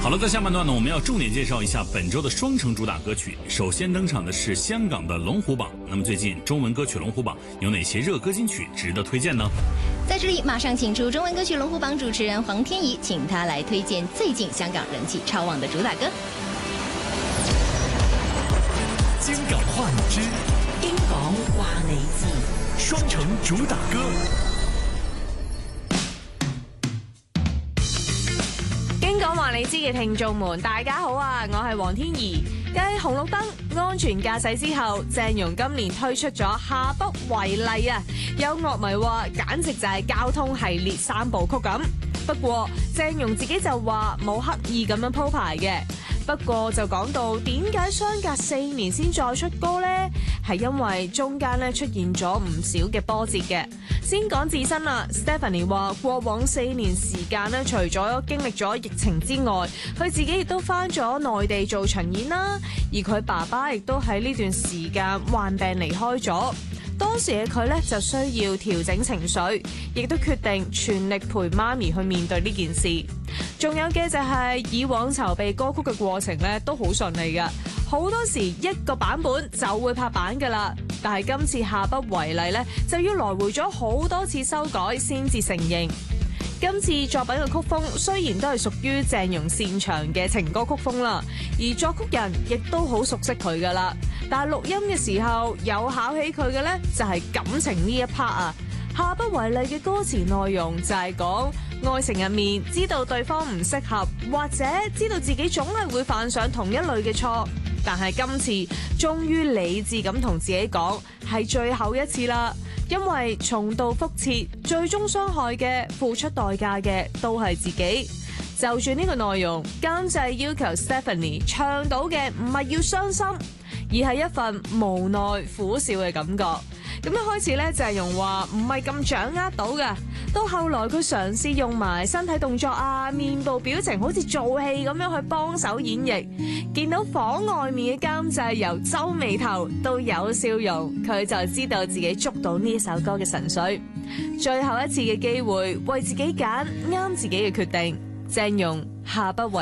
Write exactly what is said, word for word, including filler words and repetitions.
好了，在下半段呢，我们要重点介绍一下本周的双城主打歌曲。首先登场的是香港的龙虎榜。那么最近中文歌曲龙虎榜有哪些热歌金曲值得推荐呢？ 在这里马上请出中文歌曲龙虎榜主持人黄天怡，请他来推荐最近香港人气超旺的主打歌。 京港話你知， 京港話你知， 雙城主打歌。 京港話你知嘅聽眾們，大家好啊！我係黃天怡。繼紅綠燈、安全駕駛之後，鄭融今年推出咗下不為例啊！有樂迷話，簡直就係交通系列三部曲咁。不過鄭融自己就話冇刻意咁樣鋪排嘅。不過就講到點解相隔四年先再出歌呢？係因為中間咧出現咗唔少嘅波折嘅。先講自身啦 ，Stephanie 話過往四年時間咧，除咗經歷咗疫情之外，佢自己亦都返咗內地做巡演啦。而佢爸爸亦都喺呢段時間患病離開咗。當時嘅佢咧就需要調整情緒，亦都決定全力陪媽咪去面對呢件事。仲有嘅就係以往籌備歌曲嘅過程咧都好順利㗎，好多時一個版本就會拍板㗎啦。但係今次下不為例咧，就要來回咗好多次修改先至成型。今次作品嘅曲風雖然都係屬於鄭融擅長嘅情歌曲風啦，而作曲人亦都好熟悉佢㗎啦。但係錄音嘅時候有考起佢嘅呢，就係感情呢一 part 啊。下不為例嘅歌詞內容就係講愛情入面知道對方唔適合，或者知道自己總係會犯上同一類嘅錯，但係今次終於理智咁同自己講係最後一次啦。因為重蹈覆轍，最終傷害嘅、付出代價嘅都係自己。就住呢個內容，監製要求 Stephanie 唱到嘅唔係要傷心，而係一份無奈苦笑嘅感覺。咁一開始咧，鄭融話唔係咁掌握到嘅，到後來佢嘗試用埋身體動作啊、面部表情，好似做戲咁樣去幫手演繹。見到房外面嘅監製由皺眉頭到有笑容，佢就知道自己捉到呢首歌嘅神髓。最後一次嘅機會，為自己揀啱自己嘅決定。鄭融下不為